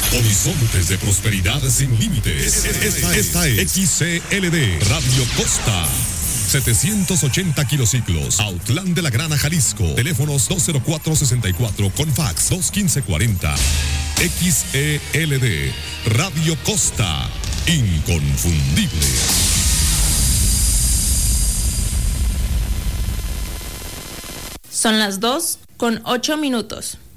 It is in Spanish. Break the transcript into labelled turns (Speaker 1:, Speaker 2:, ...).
Speaker 1: Horizontes de prosperidad sin límites. Esta es XCLD Radio Costa. 780 kilociclos, Autlán de la Grana, Jalisco. Teléfonos 204-64 con fax 215-40. XELD Radio Costa, inconfundible.
Speaker 2: Son las 2:08.